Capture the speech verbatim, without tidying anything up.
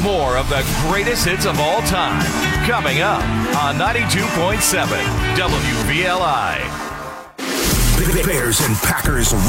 More of the greatest hits of all time. Coming up on ninety-two point seven W V L I. Bears and Packers